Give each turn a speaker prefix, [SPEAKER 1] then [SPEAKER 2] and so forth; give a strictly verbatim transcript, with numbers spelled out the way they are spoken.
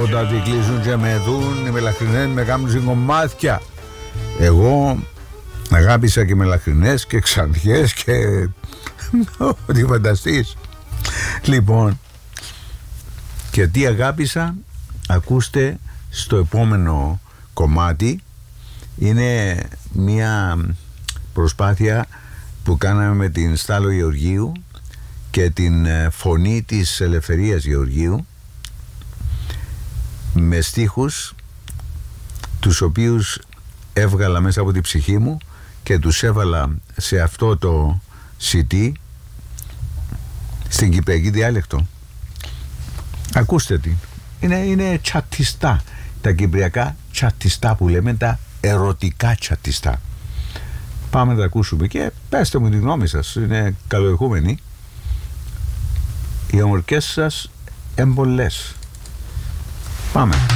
[SPEAKER 1] όταν τη κλείσουν και με δουν, οι μελαχρινές με κάνουν κομμάτια. Εγώ αγάπησα και μελαχρινές και ξανθιές και ό,τι φανταστείς. Λοιπόν, και τι αγάπησα, ακούστε στο επόμενο κομμάτι. Είναι μια προσπάθεια που κάναμε με την Στάλο Γεωργίου και την φωνή της Ελευθερίας Γεωργίου, με στίχους τους οποίους έβγαλα μέσα από την ψυχή μου και τους έβαλα σε αυτό το σι ντι στην κυπριακή διάλεκτο. Ακούστε τι. Είναι, είναι τσατιστά. Τα κυπριακά τσατιστά που λέμε, τα ερωτικά τσατιστά. Πάμε να τα ακούσουμε και πέστε μου τη γνώμη σας. Είναι καλοεχούμενοι. Οι ομορφιές σας εμπολές. Πάμε.